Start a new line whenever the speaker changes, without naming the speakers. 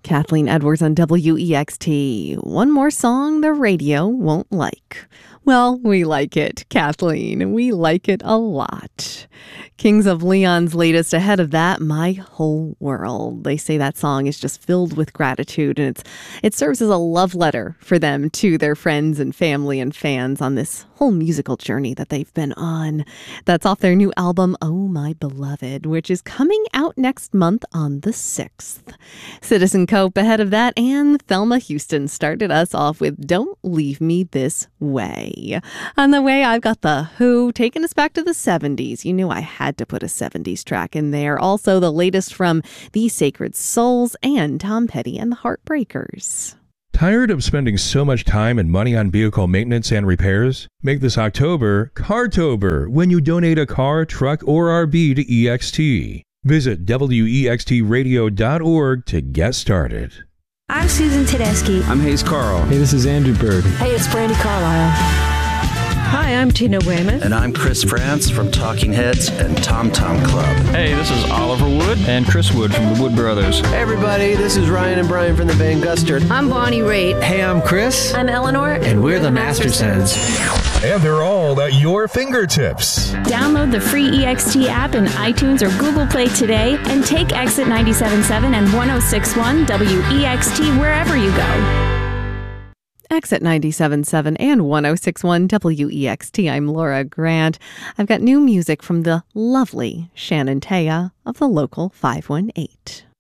Kathleen Edwards on WEXT. One more song the radio won't like. Well, we like it, Kathleen. We like it a lot. Kings of Leon's latest ahead of that, My Whole World. They say that song is just filled with gratitude, and it serves as a love letter for them to their friends and family and fans on this whole musical journey that they've been on. That's off their new album, Oh My Beloved, which is coming out next month on the 6th. Citizen Cope ahead of that, and Thelma Houston started us off with Don't Leave Me This Way. On the way, I've got The Who taking us back to the 70s. You knew I had to put a 70s track in there. Also, the latest from The Sacred Souls and Tom Petty and the Heartbreakers.
Tired of spending so much time and money on vehicle maintenance and repairs? Make this October Cartober when you donate a car, truck, or RV to EXT. Visit wextradio.org to get started.
I'm Susan Tedeschi.
I'm Hayes Carl.
Hey, this is Andrew Bird.
Hey, it's Brandy Carlisle.
Hi, I'm Tina Weymouth.
And I'm Chris France from Talking Heads and Tom Tom Club.
Hey, this is Oliver Wood and Chris Wood from the Wood Brothers.
Hey, everybody, this is Ryan and Brian from the Van Guster.
I'm Bonnie Raitt.
Hey, I'm Chris.
I'm Eleanor.
And we're the Mastersons.
And they're all at your fingertips.
Download the free EXT app in iTunes or Google Play today and take Exit 97.7 and 106.1 WEXT wherever you go.
Exit 97.7 and 106.1 WEXT. I'm Laura Grant. I've got new music from the lovely Shannon Taya of the Local 518.